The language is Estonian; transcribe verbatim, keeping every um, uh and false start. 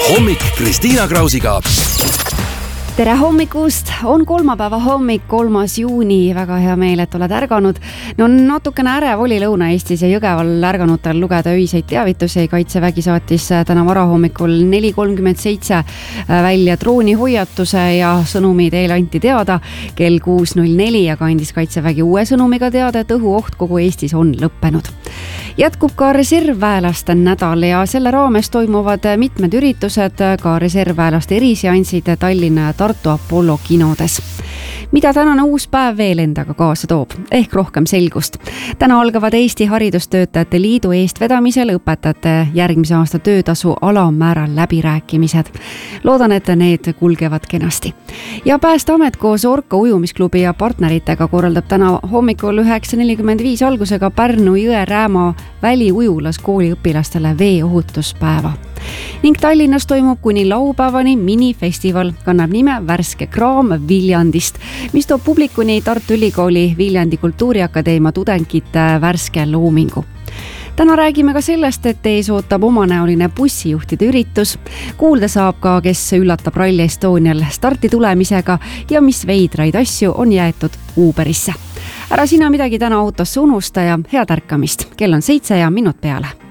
hommik Kristiina Krausiga. Tere hommikust, on kolmapäeva hommik, kolmas juuni, väga hea meel, et oled ärganud. No natukene ärev oli Lõuna-Eestis ja Jõgeval ärganutel lugeda öiseid teavitusi. Kaitsevägi saatis täna varahommikul neli kolmkümmend seitse välja droonihoiatuse ja sõnumi teile anti teada kell kuus null neli, aga andis Kaitsevägi uue sõnumiga teada, et õhuoht kogu Eestis on lõppenud. Jätkub ka reservväelaste nädal ja selle raames toimuvad mitmed üritused, ka reservväelaste eriseansid Tallinna ja Tartu Apollo kinodes. Mida tänane uus päev veel endaga kaasa toob? Ehk rohkem selgust. Täna algavad Eesti Haridustöötajate Liidu eestvedamisel õpetajate järgmise aasta töötasu alammääral läbirääkimised. Loodan, et need kulgevad kenasti. Ja Päästeamet koos Orka ujumisklubi ja partneritega korraldab täna hommikul üheksa nelikümmend viis algusega Pärnu Jõe-Rääma väliujulas kooliõpilastele veeohutuspäeva. Ning Tallinnas toimub kuni laupäevani minifestival, kannab nime Värske kraam Viljandist, mis toob publikuni Tartu Ülikooli Viljandi Kultuuriakadeemia tudengite värske loomingu. Täna räägime ka sellest, et ees ootab omanäoline bussijuhtide üritus. Kuulda saab ka, kes üllatab Rally Estonial starti tulemisega ja mis veidraid asju on jäetud Uberisse. Ära sina midagi täna autosse unusta ja head ärkamist. Kell on seitse ja minut peale.